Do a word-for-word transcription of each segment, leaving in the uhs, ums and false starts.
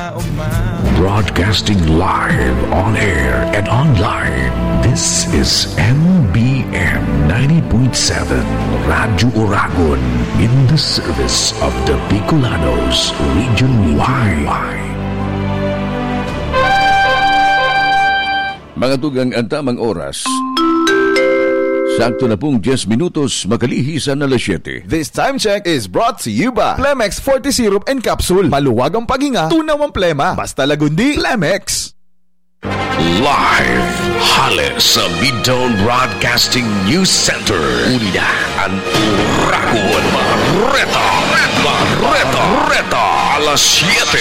Broadcasting live on air and online. This is M B M ninety point seven Radyo Oragon in the service of the Bicolanos Region Y. Mga tugang ang tamang oras. Sakto na pong ten minutos makalihisan na alas siyete. This time check is brought to you by Plemex forty Syrup and Capsule. Maluwag ang paghinga, tunaw ang plema. Basta lagundi, Plemex. Live Hales sa Midtown Broadcasting News Center. Unida ang Uragon Barreta. Barreta. Barreta. alas siyete.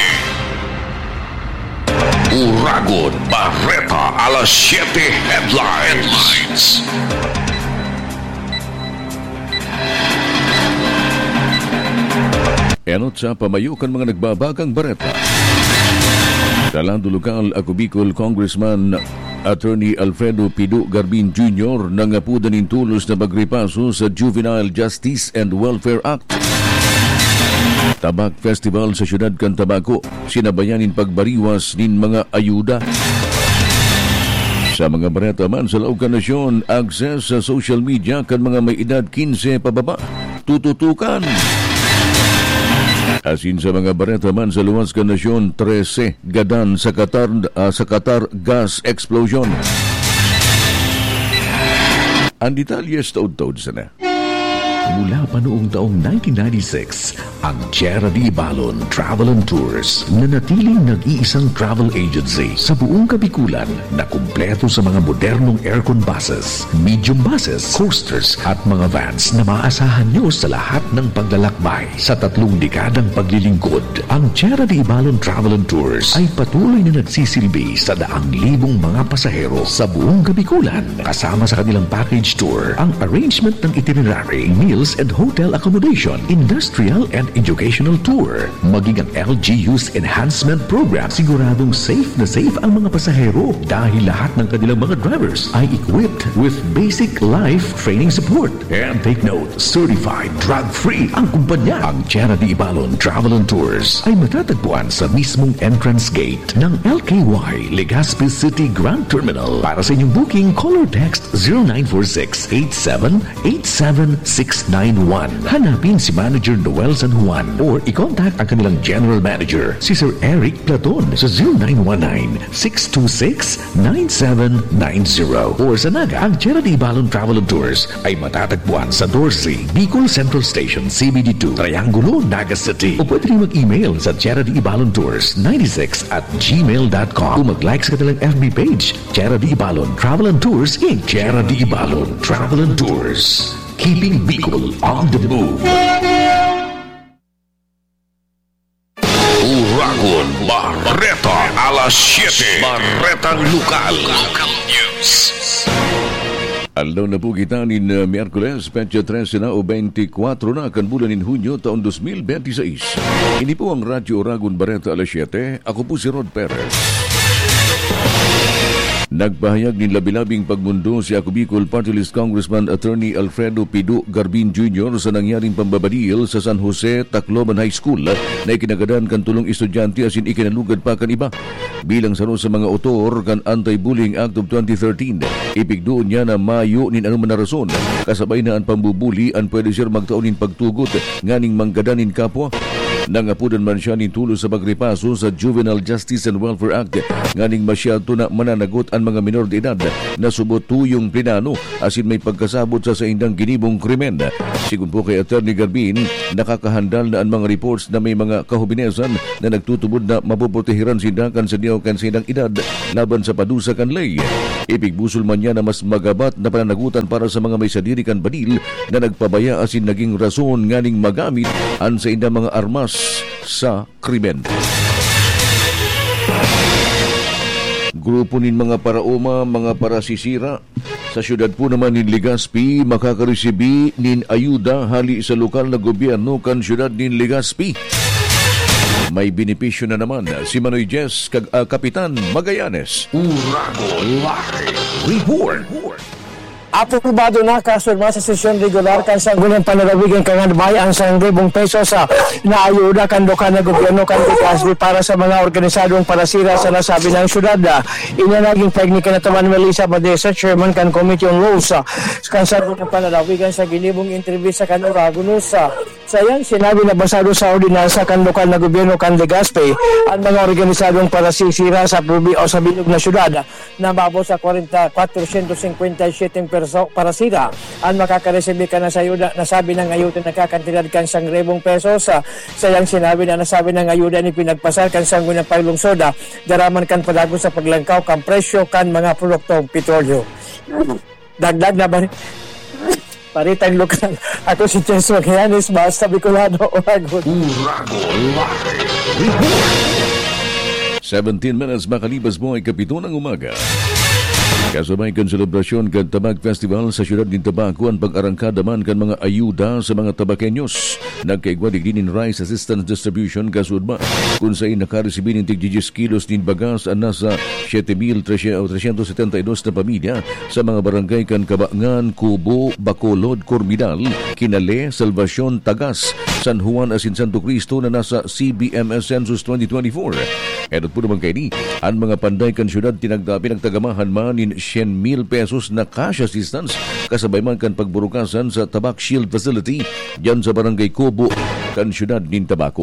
Uragon Barreta alas siyete headlines. Enot sa pamayukan mga nagbabagang bareta. Talando lokal ako Bicol Congressman Attorney Alfredo Pido Garbin Junior nangapudan in tulos na magripaso sa Juvenile Justice and Welfare Act. Tabak Festival sa Siyudad Cantabaco, sinabayanin pagbariwas nin mga ayuda. Sa mga bareta man sa laog kanasyon, access sa social media kan mga may edad fifteen pababa, tututukan. Asin sa mga bareta man sa luwas kanasyon, thirteen gadan sa Qatar, uh, sa Qatar gas explosion. Ang detalyes taod-taod sana. Mula pa noong taong nineteen ninety-six, ang Tierra de Ibalon Travel and Tours na natiling nag-iisang travel agency sa buong Kabikulan na kumpleto sa mga modernong aircon buses, medium buses, coasters at mga vans na maaasahan nyo sa lahat ng paglalakbay. Sa tatlong dekadang paglilingkod, ang Tierra de Ibalon Travel and Tours ay patuloy na nagsisilbi sa daang libong mga pasahero sa buong Kabikulan. Kasama sa kanilang package tour, ang arrangement ng itinerary, meals and hotel accommodation, industrial and educational tour, maging ang L G U's enhancement program. Siguradong safe na safe ang mga pasahero dahil lahat ng kanilang mga drivers ay equipped with basic life training support. And take note, certified drug-free ang kumpanya. Ang Tierra de Ibalon Travel and Tours ay matatagpuan sa mismong entrance gate ng L K Y Legazpi City Grand Terminal. Para sa inyong booking, call or text zero nine four six, eight seven eight seven six nine one. Hanapin si Manager Noel San Juan or i-contact ang kanilang General Manager, si Sir Eric Platon sa zero nine one nine, six two six, nine seven nine zero. Or sa Naga, ang Tierra de Ibalon Travel and Tours ay matatagpuan sa Dorsey, Bicol Central Station, C B D two, Triangulo, Naga City. O pwede rin mag-email sa Tierra de Ibalon Tours ninety-six at gmail dot com o mag-like sa kanilang F B page, Tierra de Ibalon Travel and Tours Incorporated. Tierra de Ibalon Travel and Tours, keeping Bicol on the move. Uragon Barreta alas siyete. Barretang Lokal. Local News. Aldaw na po kita ni uh, Miyerkules, petsa thirteen na o twenty-four na kan bulan in Hunyo taon twenty twenty-six. Ini po ang Radyo Uragon Barreta alas siyete. Ako po si Rod Perez. Nagpahayag ni labilabing pagmundo si Ako Bicol Party List Congressman Attorney Alfredo Pido Garbin Junior sa nangyaring pambabadil sa San Jose Tacloban High School na ikinagadan kan tulong estudyante asin ikinalugad pa kan iba. Bilang saro sa mga otor kan Anti-Bullying Act of twenty thirteen, ipigdoon niya na mayo nin anuman na rason kasabay na ang pambubuli ang pwede siya magtaonin pagtugot nganing manggadanin kapwa. Nangapudan man siya ni tulo sa pagripaso sa Juvenile Justice and Welfare Act nganing masyado na mananagot ang mga minor de edad na subot tuyong plinano asin may pagkasabot sa sa indang ginibong krimen. Sigun po kay Attorney Garbin, nakakahandal na ang mga reports na may mga kahubinesan na nagtutubod na mapoprotehiran sindakan sa diyaw kan sa indang edad laban sa padusa kan lay. Ipigbusol man niya na mas magabat na pananagutan para sa mga may sadiri kan badil na nagpabaya asin naging rason nganing magamit ang sa indang mga armas sa krimen. Grupo nin mga paraoma, mga parasisira sa syudad po naman nin Legazpi makakaresibi nin ayuda hali sa lokal na gobyerno kan syudad nin Legazpi. May benepisyo na naman si Manoy Jess kag uh, Kapitan Magallanes. Uragon Live Report. aprobado na kasunod sa sesyon regular kan sa gunang panalawigan kang bayan sa libong peso sa naayuda kan doka na gobyerno kan Kasbi para sa mga organisadong parasira sa nasabi ng syudad. Inya naging teknika na taman Melissa Badesa, chairman kan Committee on Rules kan sa gunang panalawigan sa ginibong interview sa kan Oragonos. Sayang sinabi na basado sa ordinansa kan lokal na gobyerno kan Legazpi ang mga organisadong parasisira sa probi o sa bilog na syudad na mabot sa forty-four fifty-seven perso parasira ang makakaresebe ka na sa ayuda. Nasabi ng ayuda nakakantidad kan sang rebong pesos. Sayang sinabi na nasabi ng ayuda ni pinagpasar kan sang gunang paglungsoda daraman kan padago sa paglangkaw kan presyo kan mga produktong petrolyo. Dagdag na ba paritang lokal. Ako si Ches Magyanis, basta Bicolano, Oragon. seventeen minutes makalipas mo ay kapito ng umaga. Kasabay kan selebrasyon kan Tabak Festival sa siyudad ng Tabaco ang pag-arangkada man kan mga ayuda sa mga tabakenyos. Nagkaigwadig din in Rice Assistance Distribution kasudma kung sa'y nakaresibin ng tig-ten kilos din bagas ang nasa seven thousand three hundred seventy-two na pamilya sa mga barangay kan Kabangan, Kubo, Bacolod, Cormidal, Kinale, Salvacion, Tagas, San Juan, asin Santo Cristo na nasa C B M S Census twenty twenty-four. Edot po naman kayo ni, ang mga panday kan syudad tinagda, pinagtagamahan man in ten mil pesos na cash assistance kasabay man kan pagburukasan sa Tabak Shield Facility dyan sa Barangay Kubo kan syudad ng Tabaco.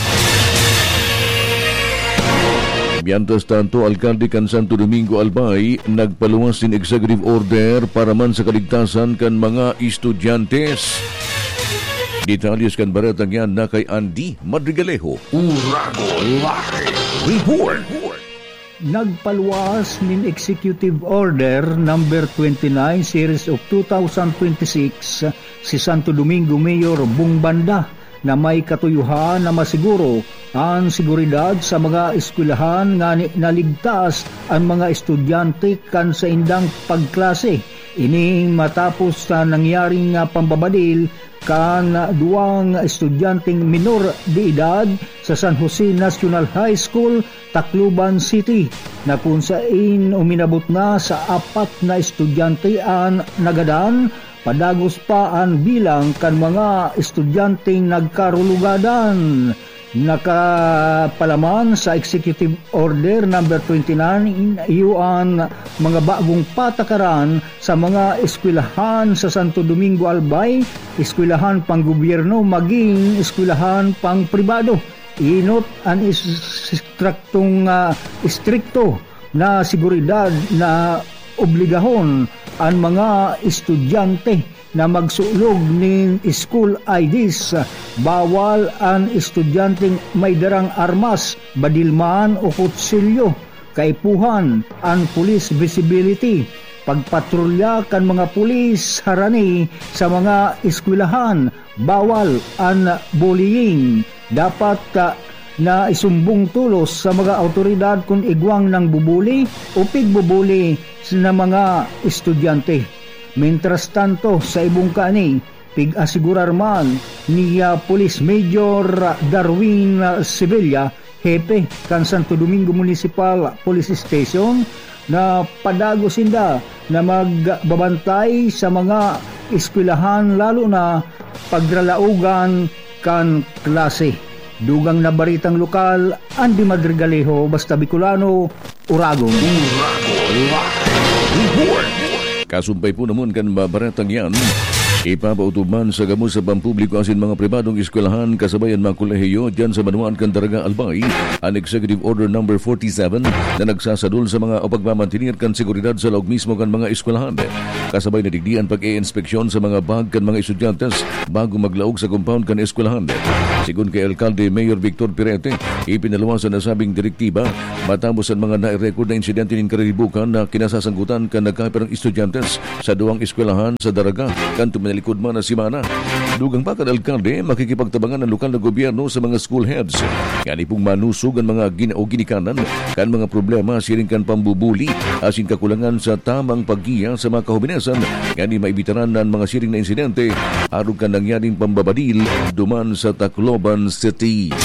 Mientras tanto, Alkalde kan Santo Domingo Albay nagpaluwas sin executive order para man sa kaligtasan kan mga estudyantes. Detalles kan baratang yan na kay Andy Madrigalejo. Urago Live Report. Nagpaluwas nin Executive Order number twenty-nine series of two thousand twenty-six si Santo Domingo Mayor Bung Banda na may katuyuhan na masiguro ang seguridad sa mga eskwelahan nga naligtas ang mga estudyante kan sa indang pagklase. Ining matapos sa nangyaring pambabadil kan duwang estudyanteng minor de edad sa San Jose National High School, Tacloban City, na kung saan uminabot na sa apat na estudyante ang nagadan, padagos pa ang bilang kan mga estudyanteng nagkarulugadan. Nakapalaman sa Executive Order number twenty-nine iyon mga bagong patakaran sa mga eskwelahan sa Santo Domingo Albay, eskwelahan pang gobyerno maging eskwelahan pang pribado. Inot ang istraktong uh, istrikto na seguridad na obligahon ang mga estudyante na magsulog ng school I Ds. Bawal ang estudyanteng may darang armas, badilman o kutsilyo. Kaipuhan ang police visibility. Pagpatrolya kan mga pulis harani sa mga eskwelahan. Bawal ang bullying. Dapat ka na isumbong tulos sa mga autoridad kung igwang ng bubuli o pigbubuli sa mga estudyante. Mientras tanto, sa ibong kani, pig-asigurar man ni uh, Police Major Darwin uh, Sevilla, hepe kan Santo Domingo Municipal Police Station, na padago sinda na magbabantay sa mga eskwelahan lalo na pagralaugan kan klase. Dugang na baritang lokal, Andy Madrigalejo, basta Bicolano, Uragon. Kasumpay po naman kan babaratang yan. Ipapautuban sa gamo sa pampubliko asin mga pribadong eskwelahan kasabayan mga kolehiyo dyan sa Manuan Candaraga Albay ang Executive Order number forty-seven na nagsasadul sa mga pagmamantinir kan seguridad sa loob mismo kan mga eskwelahan. Kasabay na digdian pag-i-inspeksyon sa mga bag kan mga estudyantes bago maglaog sa compound kan eskwelahan. Sigun kay Alkalde Mayor Victor Pirete, ipinalawas ang nasabing direktiba matapos ang mga na-record na insidente ng karilibukan na kinasasangkutan kan nagkaperang estudyantes sa duwang eskwelahan sa Daraga kanto likod man na simana. Dugang pa kan Alkalde, makikipagtabangan ng lokal na gobyerno sa mga school heads. Yan pong manusog ang mga gina o ginikanan kan mga problema siring kan pambubuli asin kakulangan sa tamang paggiya sa mga kahubinesan. Yan maibitaran ng mga siring na insidente arog kan nangyaring pambabadil duman sa Tacloban City.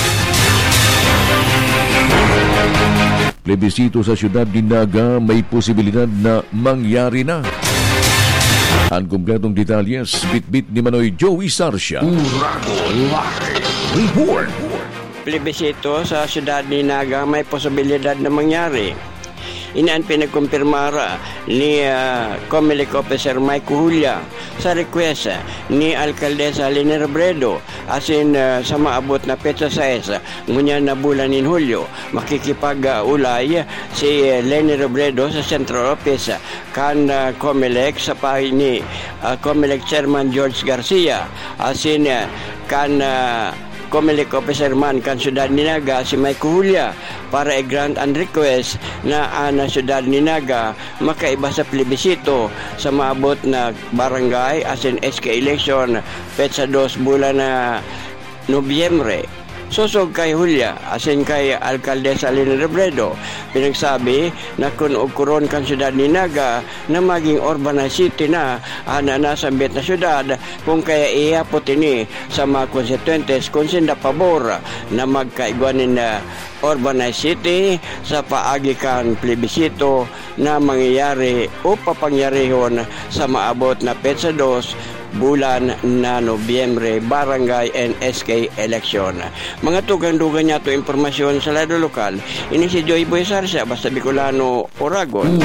Plebisito sa siyudad Dinaga may posibilidad na mangyari na. Ang kumpletong detalyes, bit-bit ni Manoy Joey Sarsia. Urago Live Report. Plebisito sa siyudad ni Naga may posibilidad na mangyari. Inaan pinagkumpirmara ni uh, Comelec Officer Mike Julia sa request ni Alcaldesa Leni Robredo asin uh, sa maabot na petsa sais ngunya na bulan in Hulyo makikipag-ulay uh, si uh, Leni Robredo sa Central Office kan uh, Comelec sa pahay ni uh, Comelec Chairman George Garcia asin uh, kan uh, Comelec Officer man kan siyudad ni Naga si Mike Julia para i-grant and request na ana siyudad ni Naga makaiba sa plebisito sa maabot na barangay as in S K election petsa dos bulan na Nobyembre. Susog kay Julia, asin kay Alcaldesa Leni Robredo, pinagsabi na kung ukuron kan siyudad ni Naga na maging urbanized city na ana nasa ambit na siyudad kung kaya iapot ini sa mga konstituentes kung sinda pabor na magkaigwanin na urbanized city sa paagi kan plebisito na mangyayari o papangyarihon sa maabot na petsa dos bulan na Nobyembre barangay and S K election. Mga tugang-dugang niya to impormasyon sa lado lokal. Ini si Joy Boy Sarsia, basta Bicolano, Oragon.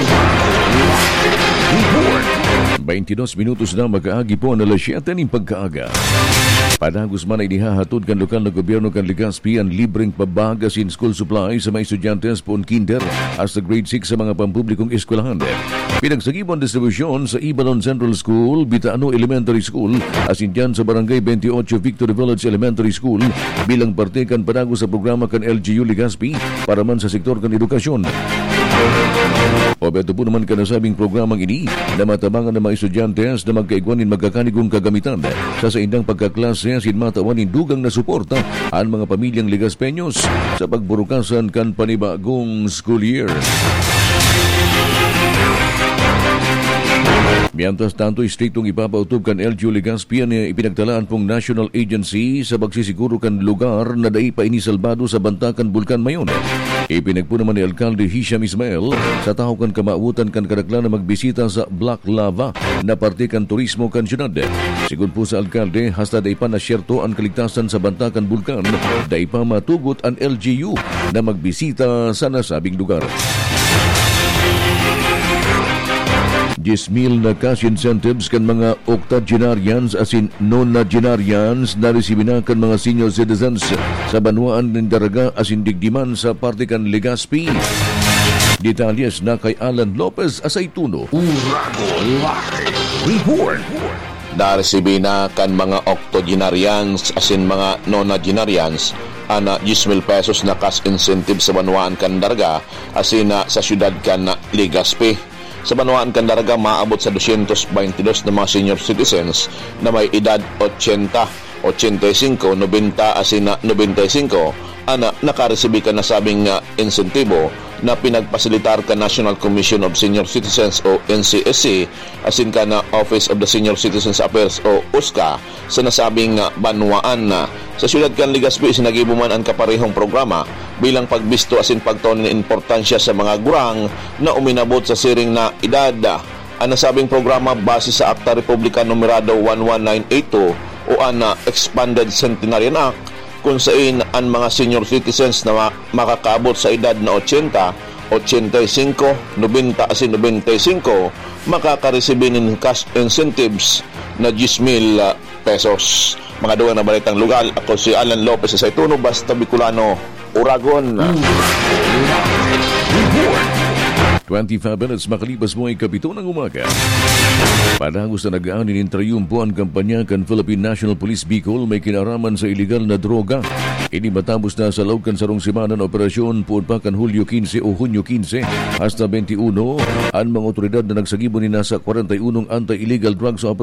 twenty-dos minutos na mag-aagi po na alas siyete ng pagkaaga. Padagos man ay dihahatod kan lokal na gobyerno kan Legazpi ang libreng pabagas in school supply sa mga estudyantes po kinder hasta grade six sa mga pampublikong eskwelahan. Pinagsagibon distribusyon sa Ibalon Central School, Bitaano Elementary School, asin dyan sa Barangay twenty-eight Victory Village Elementary School bilang parte kan padagos sa programa kan L G U Legazpi para man sa sektor kan edukasyon. O beto po naman ka nasabing programang ini na matabangan ng mga estudyantes na magkaigwanin magkakanigong kagamitan sa sa indang pagkaklase asin matawanin dugang na suporta ang mga pamilyang Legazpeños sa pagburukasan kan panibagong school year. Mientras tanto, istriktong ipapautob kan L G U Legazpi na ipinagtalaan pong national agency sa pagsisiguro kan lugar na dai pa inisalbado sa bantakan Bulkan Mayon. Ipinagpo naman ni Alcalde Hisham Ismail sa tao kan kamautan kan kadaklan na magbisita sa Black Lava na parte kan turismo kan syudad. Sigun po sa Alcalde, hasta dai pa nasyerto ang kaligtasan sa bantakan Bulkan, dai pa matugot ang L G U na magbisita sa nasabing lugar. ten mil na cash incentives kan mga octogenarians asin nonagenarians na resibina kan mga senior citizens sa Banwaan ng Daraga asin digdiman sa parte kan Legazpi. Detalyes na kay Alan Lopez Asaytuno. Urago Live Report. Naresibina kan mga octogenarians asin mga nonagenarians ana ten mil pesos na cash incentive sa Banwaan kan Daraga asin na sa syudad kan Legazpi. Sa Banwaan kan Daraga, maabot sa two twenty-two na mga senior citizens na may edad eighty, eighty-five, ninety asin na ninety-five ana nakaresibi ka na sabing uh, insentibo na pinagpasilitar ka National Commission of Senior Citizens o N C S C asin ka na Office of the Senior Citizens Affairs o U S C A sa nasabing uh, Banwaan na sa siyudad kan Legazpi sinagibuman ang kaparehong programa bilang pagbisto asin pagtuon ng importansya sa mga gurang na uminabot sa siring na edad. Ang nasabing programa base sa Akta Republika Numerado one one nine eight two o ang uh, Expanded Centenarian Act kung saan ang mga senior citizens na makakaabot sa edad na eighty, eighty-five, ninety asin ninety-five makakaresibi ng cash incentives na ten mil pesos. Mga duwa na balitang lugal, ako si Alan Lopez sa Saytuno, basta Bicolano, Oragon. twenty-five minutes makalipas mo ay kapito ng umaga. Padagos na nag-aan inintrayumpo ang kampanya kan Philippine National Police Bicol may kinaraman sa iligal na droga. Ini matapos na sa loob kan sarong semana na operasyon puon pa kan Hulyo fifteen o Hunyo fifteen hasta twenty-one ang mga otoridad na nagsagibon ni nasa forty-one anti-illegal drugs operation